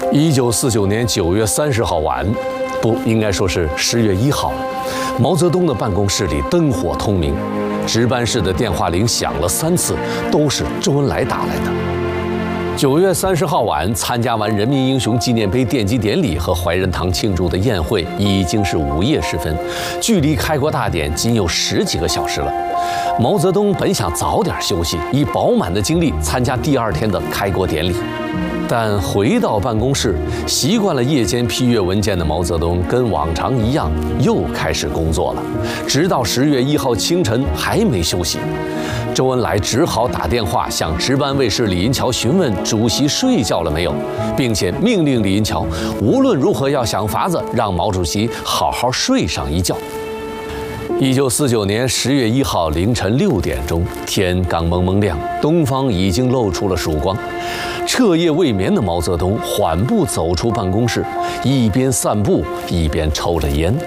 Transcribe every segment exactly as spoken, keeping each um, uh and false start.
一九四九年九月三十号晚，不应该说是十月一号，毛泽东的办公室里灯火通明，值班室的电话铃响了三次，都是周恩来打来的。九月三十号晚，参加完人民英雄纪念碑奠基典礼和怀仁堂庆祝的宴会，已经是午夜时分，距离开国大典仅有十几个小时了。毛泽东本想早点休息，以饱满的精力参加第二天的开国典礼。但回到办公室，习惯了夜间批阅文件的毛泽东，跟往常一样又开始工作了，直到十月一号清晨还没休息。周恩来只好打电话向值班卫士李银桥询问主席睡觉了没有，并且命令李银桥无论如何要想法子让毛主席好好睡上一觉。一九四九年十月一号凌晨六点钟，天刚蒙蒙亮，东方已经露出了曙光。彻夜未眠的毛泽东缓步走出办公室，一边散步一边抽着烟。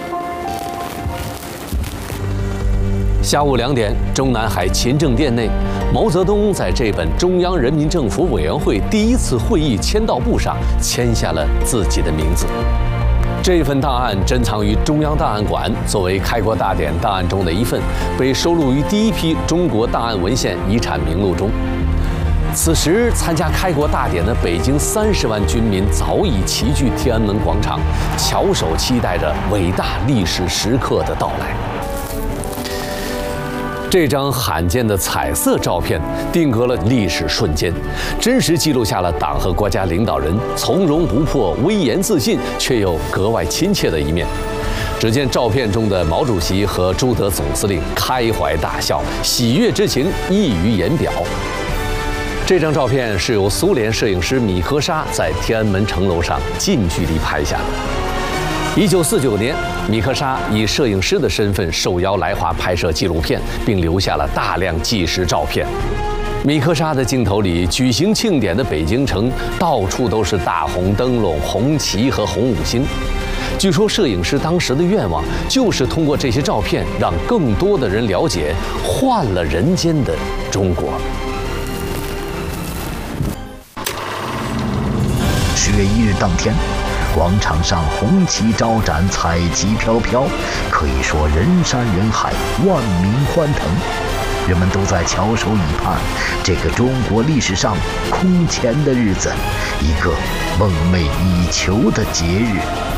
下午两点，中南海勤政殿内，毛泽东在这本中央人民政府委员会第一次会议签到簿上签下了自己的名字。这份档案珍藏于中央档案馆，作为开国大典档案中的一份，被收录于第一批中国档案文献遗产名录中。此时，参加开国大典的北京三十万军民早已齐聚天安门广场，翘首期待着伟大历史时刻的到来。这张罕见的彩色照片定格了历史瞬间，真实记录下了党和国家领导人从容不迫、威严自信却又格外亲切的一面。只见照片中的毛主席和朱德总司令开怀大笑，喜悦之情溢于言表。这张照片是由苏联摄影师米科沙在天安门城楼上近距离拍下的。一九四九年，米科沙以摄影师的身份受邀来华拍摄纪录片，并留下了大量纪实照片。米科沙的镜头里，举行庆典的北京城到处都是大红灯笼、红旗和红五星。据说摄影师当时的愿望就是通过这些照片，让更多的人了解换了人间的中国。 十月一日当天，广场上红旗招展，彩旗飘飘，可以说人山人海，万民欢腾。人们都在翘首以盼这个中国历史上空前的日子，一个梦寐以求的节日。